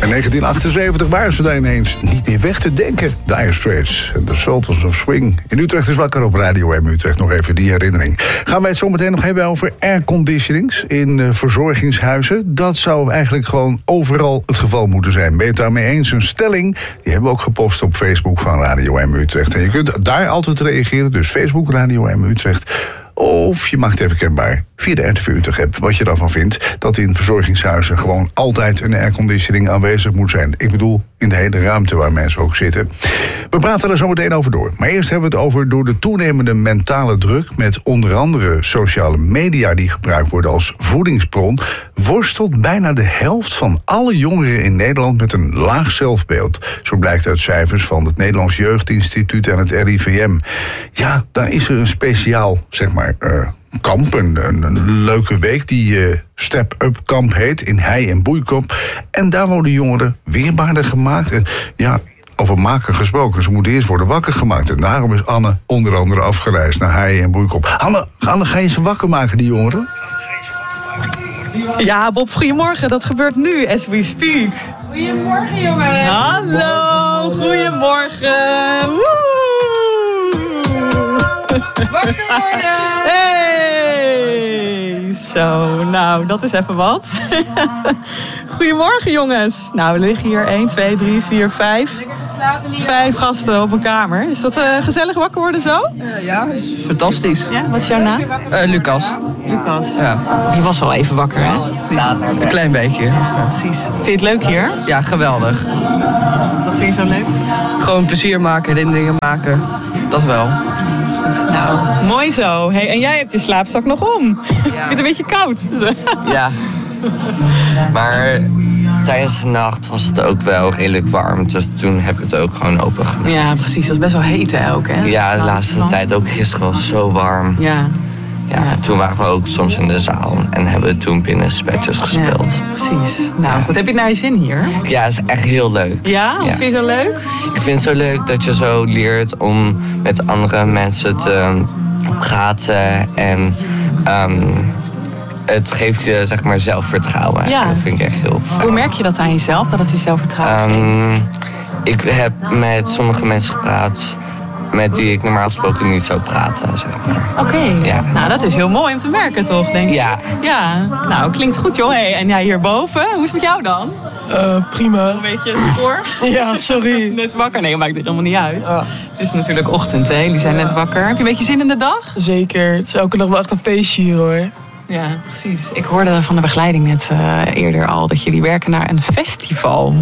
1978 waren ze daar ineens niet meer weg te denken. Dire Straits en The Sultans of Swing. In Utrecht is wakker op Radio M Utrecht. Nog even die herinnering. Gaan wij het zo meteen nog hebben over airconditionings in verzorgingshuizen. Dat zou eigenlijk gewoon overal het geval moeten zijn. Ben je het daarmee eens? Een stelling, die hebben we ook gepost op Facebook van Radio M Utrecht. En je kunt daar altijd reageren. Dus Facebook Radio M Utrecht. Of je maakt even kenbaar via de RTV Utrecht app wat je daarvan vindt. Dat in verzorgingshuizen gewoon altijd een airconditioning aanwezig moet zijn. Ik bedoel, in de hele ruimte waar mensen ook zitten. We praten er zo meteen over door. Maar eerst hebben we het over door de toenemende mentale druk met onder andere sociale media die gebruikt worden als voedingsbron, worstelt bijna de helft van alle jongeren in Nederland met een laag zelfbeeld. Zo blijkt uit cijfers van het Nederlands Jeugdinstituut en het RIVM. Ja, daar is er een speciaal, kamp, een leuke week die Step Up Kamp heet in Hei en Boeikop. En daar worden jongeren weerbaarder gemaakt. En ja, over maken gesproken, ze moeten eerst worden wakker gemaakt. En daarom is Anne onder andere afgereisd naar Hei en Boeikop. Anne, ga je ze wakker maken, die jongeren? Ja, Bob, goedemorgen. Dat gebeurt nu, as we speak. Goedemorgen, jongens. Hallo, goedemorgen. Woe! Wakker worden! Hey! Zo, nou, dat is even wat. Goedemorgen, jongens. Nou, we liggen hier 1, 2, 3, 4, 5. Lekker geslapen, Lina? 5 gasten op een kamer. Is dat gezellig wakker worden zo? Ja, is fantastisch. Ja, wat is jouw naam? Lucas. Lucas. Ja. Je was al even wakker, hè? Een klein beetje. Ja. Precies. Vind je het leuk hier? Ja, geweldig. Wat vind je zo leuk? Gewoon plezier maken, herinneringen maken. Dat wel. Nou, mooi zo. Hey, en jij hebt je slaapzak nog om. Ja. Ik vind het een beetje koud. Ja. Maar tijdens de nacht was het ook wel redelijk warm. Dus toen heb ik het ook gewoon open gedaan. Ja, precies. Het was best wel heet, hè, ook, hè? Ja, de laatste tijd ook. Gisteren was het zo warm. Ja. Ja, toen waren we ook soms in de zaal. En hebben we toen binnen spelletjes gespeeld. Ja, precies. Nou, wat heb je naar je zin hier? Ja, het is echt heel leuk. Ja? Wat vind je zo leuk? Ik vind het zo leuk dat je zo leert om met andere mensen te praten. En het geeft je, zelfvertrouwen. Ja. En dat vind ik echt heel fijn. Hoe merk je dat aan jezelf, dat het je zelfvertrouwen geeft? Ik heb met sommige mensen gepraat met die ik normaal gesproken niet zou praten, Oké. Ja. Nou, dat is heel mooi om te merken, toch, denk ik? Ja. Ja. Nou, klinkt goed, joh. Hey, en jij hierboven, hoe is het met jou dan? Prima. Een beetje spoor? Ja, sorry. Net wakker? Nee, maakt het helemaal niet uit. Ja. Het is natuurlijk ochtend, hè? Jullie zijn net wakker. Heb je een beetje zin in de dag? Zeker. Het is elke dag wel echt een feestje hier, hoor. Ja, precies. Ik hoorde van de begeleiding net eerder al dat jullie werken naar een festival.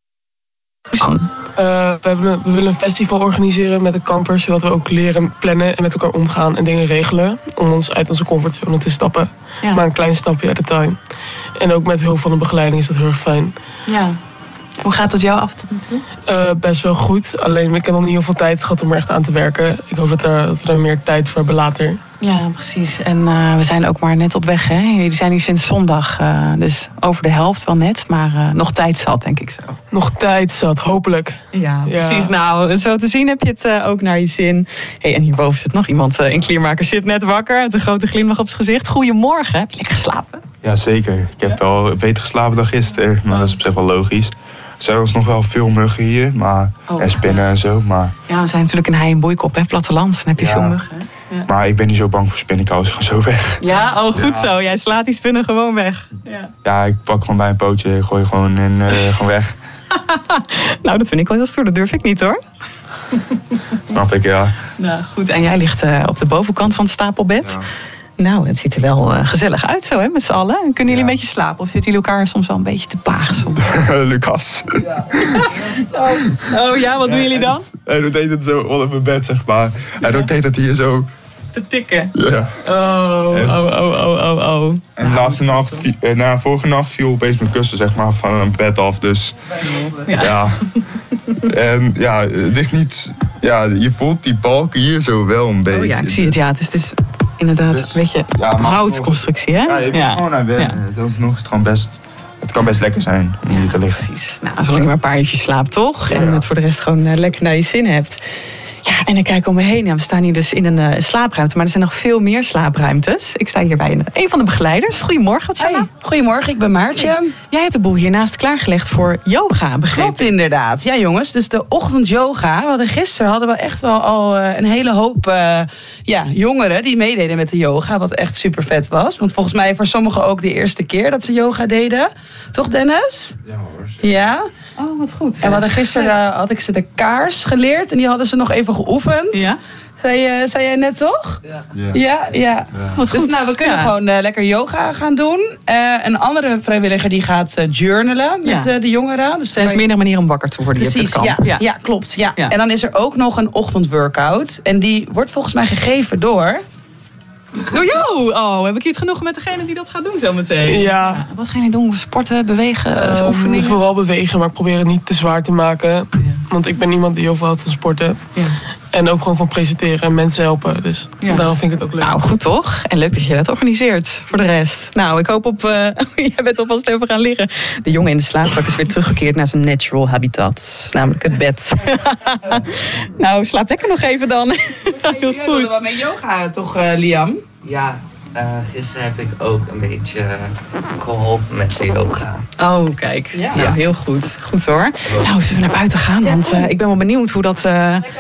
We willen een festival organiseren met de kampers, zodat we ook leren plannen en met elkaar omgaan en dingen regelen. Om ons uit onze comfortzone te stappen. Ja. Maar een klein stapje at a time. En ook met hulp van de begeleiding is dat heel erg fijn. Ja. Hoe gaat het jou af tot nu toe? Best wel goed. Alleen ik heb nog niet heel veel tijd gehad om er echt aan te werken. Ik hoop dat we daar meer tijd voor hebben later. Ja, precies. En we zijn ook maar net op weg, hè? Jullie zijn hier sinds zondag, dus over de helft wel net. Maar nog tijd zat, denk ik zo. Nog tijd zat, hopelijk. Ja, precies. Nou, zo te zien heb je het ook naar je zin. Hey, en hierboven zit nog iemand in kleermaker, zit net wakker. Met een grote glimlach op zijn gezicht. Goedemorgen, heb je lekker geslapen? Ja, zeker. Ik heb wel beter geslapen dan gisteren. Maar dat is op zich wel logisch. Er zijn nog wel veel muggen hier, en spinnen en zo. Maar ja, we zijn natuurlijk in Hei en Boeikop, hè, platteland. Dan heb je veel muggen. Ja. Maar ik ben niet zo bang voor spinnen, ze gaan zo weg. Ja, goed zo. Jij slaat die spinnen gewoon weg. Ja, ik pak gewoon bij een pootje, gooi gewoon en gewoon weg. Nou, dat vind ik wel heel stoer. Dat durf ik niet, hoor. Snap ik, ja. Nou, goed. En jij ligt op de bovenkant van het stapelbed. Ja. Nou, het ziet er wel gezellig uit zo, hè, met z'n allen. Kunnen jullie een beetje slapen? Of zitten jullie elkaar soms wel een beetje te plagen? Lucas. Ja. Oh ja, wat doen jullie dan? Hij doet het zo onder mijn bed, maar. Hij doet het hier zo. Te tikken? Ja. Oh. En laatste nacht, vorige nacht viel opeens mijn kussen, van een bed af. Dus ja. En ja, het ligt niet. Ja, je voelt die balken hier zo wel een beetje. Oh ja, ik zie het. Ja, het is dus inderdaad een beetje houtconstructie, hè? Ja, je hebt gewoon naar wennen. Ja. Nog is het gewoon best. Het kan best lekker zijn om hier te liggen. Precies. Nou, zolang je maar een paar uurtjes slaapt, toch? En het voor de rest gewoon lekker naar je zin hebt. Ja, en ik kijk om me heen. Ja, we staan hier dus in een slaapruimte, maar er zijn nog veel meer slaapruimtes. Ik sta hier bij een van de begeleiders. Goedemorgen, Oksana. Hey, goedemorgen, ik ben Maartje. Jij hebt de boel hiernaast klaargelegd voor yoga, begrepen? Klopt inderdaad. Ja jongens, dus de ochtendyoga. Gisteren hadden we echt wel al een hele hoop jongeren die meededen met de yoga. Wat echt super vet was. Want volgens mij voor sommigen ook de eerste keer dat ze yoga deden. Toch Dennis? Ja hoor. Ja. Oh, wat goed. En we hadden gisteren had ik ze de kaars geleerd. En die hadden ze nog even geoefend. Ja. Zei jij net toch? Ja. Wat goed. Dus we kunnen gewoon lekker yoga gaan doen. Een andere vrijwilliger die gaat journalen met de jongeren. Dus er is meerdere manieren om wakker te worden. Precies, ja, klopt. Ja. En dan is er ook nog een ochtendworkout. En die wordt volgens mij gegeven door jou! Oh, heb ik iets genoeg met degene die dat gaat doen zometeen? Ja. Wat ga je doen? Sporten, bewegen, oefeningen? Vooral bewegen, maar ik probeer het niet te zwaar te maken. Ja. Want ik ben iemand die heel veel houdt van sporten. Ja. En ook gewoon van presenteren en mensen helpen. Dus daarom vind ik het ook leuk. Nou, goed toch? En leuk dat je dat organiseert voor de rest. Nou, ik hoop op... jij bent alvast even gaan liggen. De jongen in de slaapzak is weer teruggekeerd naar zijn natural habitat. Namelijk het bed. Nou, slaap lekker nog even dan. Heel goed. Wilde wel met yoga toch, Liam? Ja, gisteren heb ik ook een beetje geholpen met de yoga. Oh, kijk. Ja. Nou, heel goed. Goed hoor. Nou, zullen we naar buiten gaan? Want ik ben wel benieuwd hoe dat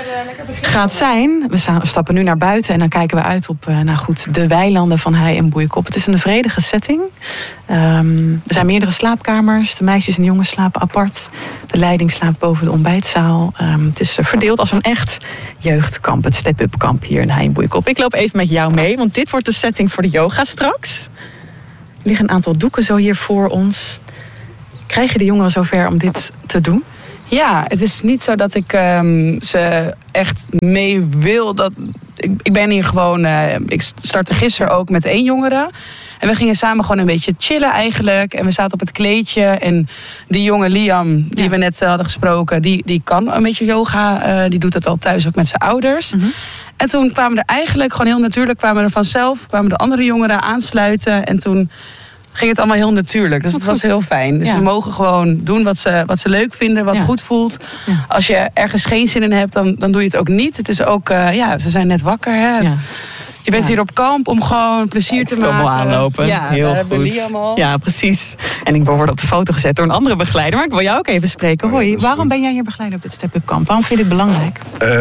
gaat zijn. We stappen nu naar buiten en dan kijken we uit op de weilanden van Hei en Boeikop. Het is een vredige setting. Er zijn meerdere slaapkamers. De meisjes en jongens slapen apart. De leiding slaapt boven de ontbijtzaal. Het is verdeeld als een echt jeugdkamp. Het step-up kamp hier in Hei en Boeikop. Ik loop even met jou mee, want dit wordt de setting voor de yoga straks. Er liggen een aantal doeken zo hier voor ons. Krijgen de jongeren zover om dit te doen? Ja, het is niet zo dat ik ze echt mee wil. Ik ben hier gewoon... ik startte gisteren ook met 1 jongere. En we gingen samen gewoon een beetje chillen eigenlijk. En we zaten op het kleedje. En die jonge Liam, die we net hadden gesproken... die kan een beetje yoga. Die doet het al thuis ook met zijn ouders. Mm-hmm. En toen kwamen er eigenlijk gewoon heel natuurlijk... kwamen de andere jongeren aansluiten. En toen ging het allemaal heel natuurlijk. Dus het was heel fijn. Dus ze mogen gewoon doen wat ze leuk vinden, wat goed voelt. Ja. Als je ergens geen zin in hebt, dan doe je het ook niet. Het is ook, ze zijn net wakker. Hè? Ja. Je bent hier op kamp om gewoon plezier te maken. Komen aanlopen. Ja, heel goed. Ja, precies. En ik word op de foto gezet door een andere begeleider. Maar ik wil jou ook even spreken. Hoi, waarom ben jij hier begeleider op dit step-up kamp? Waarom vind je dit belangrijk?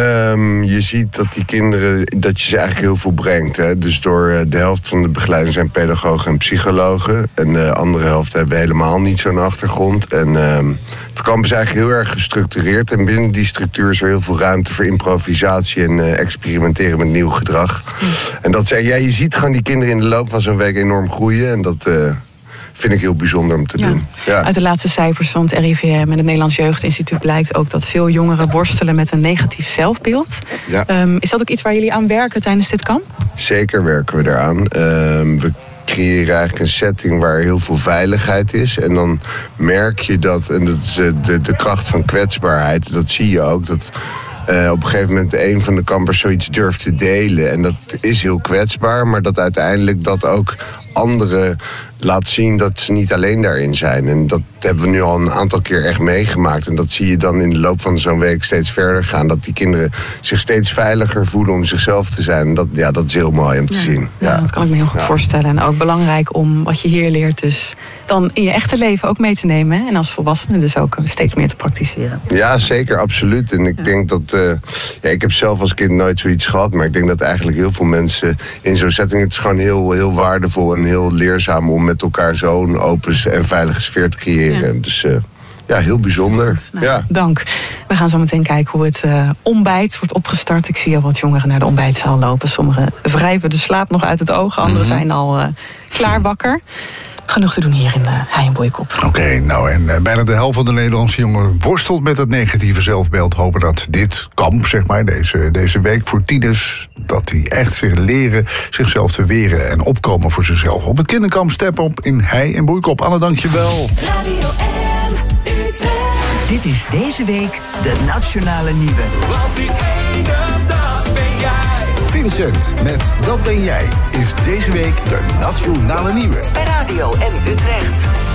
Je ziet dat die kinderen, dat je ze eigenlijk heel veel brengt. Hè? Dus door de helft van de begeleiders zijn pedagogen en psychologen. En de andere helft hebben helemaal niet zo'n achtergrond. En het kamp is eigenlijk heel erg gestructureerd. En binnen die structuur is er heel veel ruimte voor improvisatie en experimenteren met nieuw gedrag. En dat je ziet gewoon die kinderen in de loop van zo'n week enorm groeien. En dat vind ik heel bijzonder om te doen. Ja. Uit de laatste cijfers van het RIVM en het Nederlands Jeugdinstituut blijkt ook dat veel jongeren worstelen met een negatief zelfbeeld. Ja. Is dat ook iets waar jullie aan werken tijdens dit kamp? Zeker werken we daaraan. We creëren eigenlijk een setting waar heel veel veiligheid is. En dan merk je dat, en dat is de kracht van kwetsbaarheid, dat zie je ook, dat op een gegeven moment een van de kampers zoiets durft te delen. En dat is heel kwetsbaar, maar dat uiteindelijk dat ook anderen laat zien dat ze niet alleen daarin zijn. En dat hebben we nu al een aantal keer echt meegemaakt. En dat zie je dan in de loop van zo'n week steeds verder gaan. Dat die kinderen zich steeds veiliger voelen om zichzelf te zijn. En dat is heel mooi om te zien. Ja, dat kan ik me heel goed voorstellen. En ook belangrijk om wat je hier leert dus dan in je echte leven ook mee te nemen. Hè? En als volwassene dus ook steeds meer te praktiseren. Ja, zeker, absoluut. En ik denk dat... ik heb zelf als kind nooit zoiets gehad. Maar ik denk dat eigenlijk heel veel mensen in zo'n setting... Het is gewoon heel, heel waardevol en heel leerzaam om met elkaar zo'n open en veilige sfeer te creëren. Ja. Dus heel bijzonder. Nou, dank. We gaan zo meteen kijken hoe het ontbijt wordt opgestart. Ik zie al wat jongeren naar de ontbijtzaal lopen. Sommigen wrijven de slaap nog uit het oog. Anderen zijn al klaar wakker. Genoeg te doen hier in Hei en Boeikop. Oké, en bijna de helft van de Nederlandse jongeren worstelt met het negatieve zelfbeeld. Hopen dat dit kamp, zeg maar, deze week voor tieners, dat die echt zich leren zichzelf te weren en opkomen voor zichzelf. Op het kinderkamp Step Up in Hei en Boeikop. Anne, dank je wel. Radio M Utrecht. Dit is deze week de Nationale Nieuwe. Want die ene, dat ben jij. Vincent met Dat Ben Jij is deze week de Nationale Nieuwe. Bij Radio M Utrecht.